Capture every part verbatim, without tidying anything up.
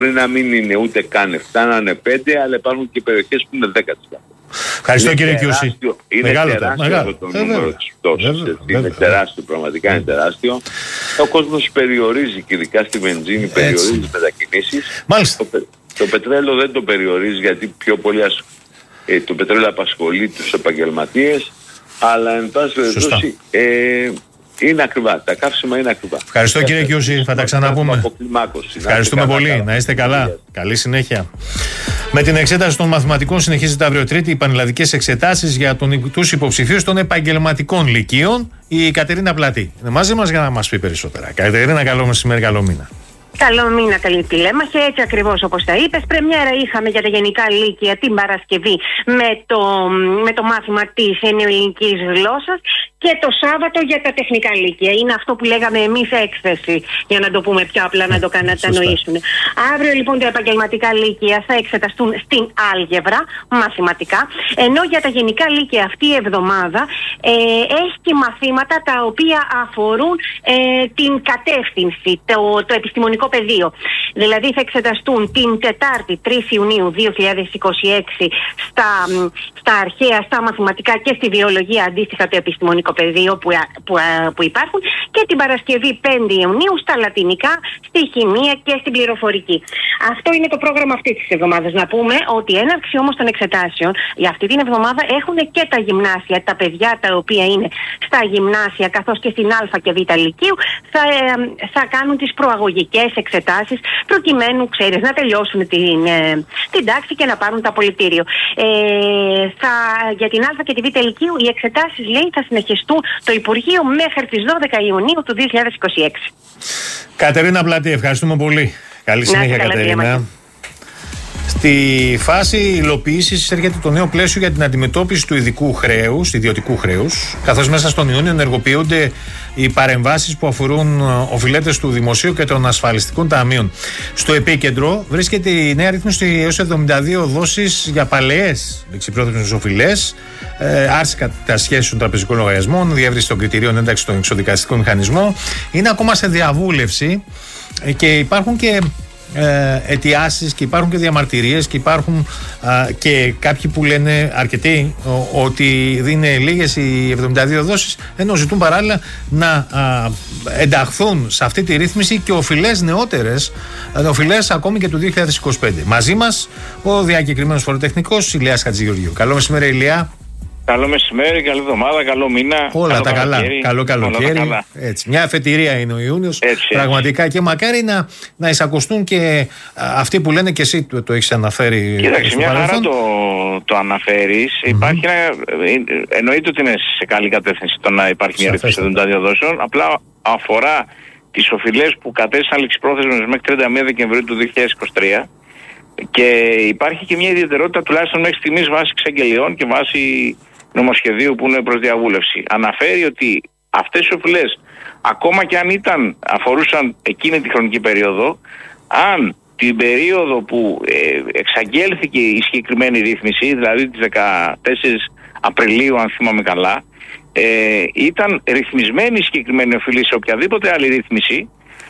μπορεί να μην είναι ούτε καν επτά, να είναι πέντε, αλλά υπάρχουν και περιοχές που είναι δέκα τοις εκατό. Ευχαριστώ κύριε Κιούση. Είναι μεγάλο τεράστιο μεγάλο. αυτό το νούμερο της πτώσης. Είναι τεράστιο, πραγματικά είναι τεράστιο. Ο κόσμος περιορίζει και ειδικά στη βενζίνη περιορίζει τις μετακινήσεις. Μάλιστα. Το, το πετρέλαιο δεν το περιορίζει γιατί πιο πολύ ασ... ε, το πετρέλαιο απασχολεί τους επαγγελματίες, αλλά εν πάση περιπτώσει ε, είναι ακριβά. Τα καύσιμα είναι ακριβά. Ευχαριστώ κύριε Κιούση, θα τα ξαναπούμε. Ευχαριστούμε πολύ. Καλά. Να είστε καλά. καλά. Καλή συνέχεια. Με την εξέταση των μαθηματικών συνεχίζεται αύριο Τρίτη οι πανελλαδικές εξετάσεις για τους υποψηφίους των επαγγελματικών λυκείων. Η Κατερίνα Πλατή είναι μαζί μας για να μας πει περισσότερα. Κατερίνα, καλό μεσημέρι, καλό μήνα. Καλό μήνα, καλή τηλέμαχη. Έτσι ακριβώς όπως τα είπες. Πρεμιέρα είχαμε για τα γενικά λύκεια την Παρασκευή με το, με το μάθημα της νεοελληνικής γλώσσας και το Σάββατο για τα τεχνικά λύκεια. Είναι αυτό που λέγαμε εμείς έκθεση, για να το πούμε πιο απλά, να το κατανοήσουν. Αύριο λοιπόν τα επαγγελματικά λύκεια θα εξεταστούν στην άλγευρα, μαθηματικά, ενώ για τα γενικά λύκεια αυτή η εβδομάδα ε, έχει και μαθήματα τα οποία αφορούν ε, την κατεύθυνση, το, το επιστημονικό πεδίο. Δηλαδή θα εξεταστούν την Τετάρτη τρεις Ιουνίου δύο χιλιάδες είκοσι έξι στα, στα αρχαία, στα μαθηματικά και στη βιολογία αντίστοιχα το επιστημονικό πεδίο που, που, που υπάρχουν, και την Παρασκευή πέντε Ιουνίου στα λατινικά, στη χημεία και στην πληροφορική. Αυτό είναι το πρόγραμμα αυτή της εβδομάδας. Να πούμε ότι η έναρξη όμως των εξετάσεων για αυτή την εβδομάδα έχουν και τα γυμνάσια. Τα παιδιά τα οποία είναι στα γυμνάσια καθώς και στην Α και Β Λυκείου θα, ε, θα κάνουν τις προαγωγικές εξετάσεις προκειμένου, ξέρεις, να τελειώσουν την, ε, την τάξη και να πάρουν το απολυτήριο. Ε, θα, για την Α και τη Β Λυκείου οι εξετάσεις, λέει, θα συνεχιστούν το Υπουργείο μέχρι τις δώδεκα Ιουνίου του δύο χιλιάδες είκοσι έξι. Κατερίνα Πλατή, ευχαριστούμε πολύ. Καλή συνέχεια, Κατερίνα. Στη φάση υλοποίησης έρχεται το νέο πλαίσιο για την αντιμετώπιση του ειδικού χρέους, ιδιωτικού χρέους, καθώς μέσα στον Ιούνιο ενεργοποιούνται οι παρεμβάσεις που αφορούν οφειλέτες του δημοσίου και των ασφαλιστικών ταμείων. Στο επίκεντρο βρίσκεται η νέα ρύθμιση έως εβδομήντα δύο δόσεις για παλαιές ληξιπρόθεσμες οφειλές, ε, άρση κατασχέσεων των τραπεζικών λογαριασμών, διεύρυνση των κριτηρίων ένταξη στον εξοδικαστικό μηχανισμό. Είναι ακόμα σε διαβούλευση και υπάρχουν και Ε, αιτιάσεις και υπάρχουν και διαμαρτυρίες και υπάρχουν α, και κάποιοι που λένε, αρκετοί, ο, ότι είναι λίγες οι εβδομήντα δύο δόσεις, ενώ ζητούν παράλληλα να α, ενταχθούν σε αυτή τη ρύθμιση και οφειλές νεότερες, οφειλές ακόμη και του δύο χιλιάδες είκοσι πέντε. Μαζί μας ο διακεκριμένος φοροτεχνικός Ηλίας Χατζηγεωργίου. Καλό μεσημέρι, Ηλία. Καλό μεσημέρι, καλή εβδομάδα, καλό μήνα. Όλα καλό τα καλά. Καλό καλοκαίρι. Έτσι. Μια αφετηρία είναι ο Ιούνιος. Έτσι, πραγματικά έτσι. Και μακάρι να, να εισακουστούν και α, αυτοί που λένε, και εσύ το, το έχεις αναφέρει. Κοίταξε, μια χαρά το, το αναφέρεις. Mm-hmm. Υπάρχει ένα, εννοείται ότι είναι σε καλή κατεύθυνση το να υπάρχει μια ρύθμιση εβδομήντα δύο δόσεων. Απλά αφορά τις οφειλές που κατέστησαν ληξιπρόθεσμες μέχρι τριάντα μία Δεκεμβρίου του δύο χιλιάδες είκοσι τρία. Και υπάρχει και μια ιδιαιτερότητα τουλάχιστον μέχρι στιγμής βάσει εξαγγελιών και βάσει νομοσχεδίου που είναι προς διαβούλευση. Αναφέρει ότι αυτές οι οφειλές, ακόμα και αν ήταν, αφορούσαν εκείνη τη χρονική περίοδο, αν την περίοδο που ε, εξαγγέλθηκε η συγκεκριμένη ρύθμιση, δηλαδή τις δεκατέσσερις Απριλίου αν θυμάμαι καλά, ε, ήταν ρυθμισμένη η συγκεκριμένη οφειλή σε οποιαδήποτε άλλη ρύθμιση,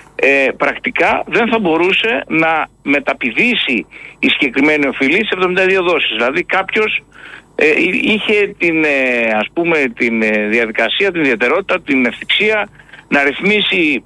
ε, πρακτικά δεν θα μπορούσε να μεταπηδήσει η συγκεκριμένη οφειλή σε εβδομήντα δύο δόσεις. Δηλαδή κάποιος Ε, είχε την, ε, ας πούμε, την ε, διαδικασία, την ιδιαιτερότητα, την ευθυξία να ρυθμίσει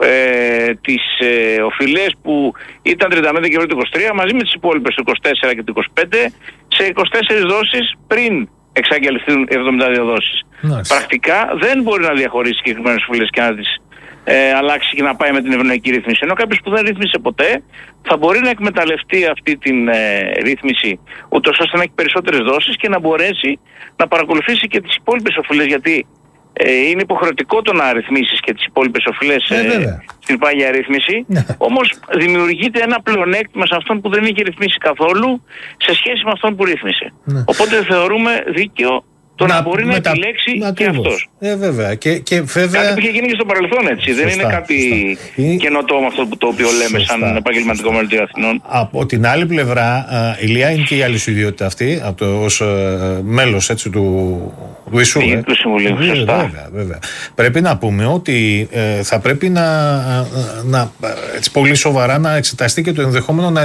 ε, τις ε, οφειλές που ήταν τριάντα μία Δεκεμβρίου του είκοσι τρία μαζί με τις υπόλοιπες του είκοσι τέσσερα και του είκοσι πέντε σε είκοσι τέσσερις δόσεις πριν εξαγγελθούν εβδομήντα δύο δόσεις. Nice. Πρακτικά δεν μπορεί να διαχωρίσει συγκεκριμένες οφειλές και να τις ε, αλλάξει και να πάει με την ευνοϊκή ρύθμιση. Ενώ κάποιος που δεν ρύθμισε ποτέ θα μπορεί να εκμεταλλευτεί αυτή την ε, ρύθμιση ούτως ώστε να έχει περισσότερες δόσεις και να μπορέσει να παρακολουθήσει και τις υπόλοιπες οφειλές, γιατί ε, είναι υποχρεωτικό το να ρυθμίσεις και τις υπόλοιπες οφειλές ε, ε, στην πάγια ρύθμιση. Όμως δημιουργείται ένα πλεονέκτημα σε αυτόν που δεν είχε ρυθμίσει καθόλου σε σχέση με αυτόν που ρύθμισε. Ναι. Οπότε θεωρούμε δίκαιο το να, να μπορεί να μετα... επιλέξει να, και αυτός. Ε, βέβαια. Και, και βέβαια... Κάτι που είχε γίνει και στο παρελθόν, έτσι. Σωστά, δεν είναι κάτι σωστά. καινοτόμο αυτό που το οποίο λέμε σωστά. σαν επαγγελματικό μελετήριο Αθηνών. Από την άλλη πλευρά, Ηλία, είναι και η άλλη σου ιδιότητα αυτή, από το, ως uh, μέλος έτσι, του, του ΙΣΟΥ. Ε. Του Συμβουλίου, ε, σωστά. Βέβαια, βέβαια. Πρέπει να πούμε ότι ε, θα πρέπει να, να έτσι, πολύ σοβαρά να εξεταστεί και το ενδεχόμενο να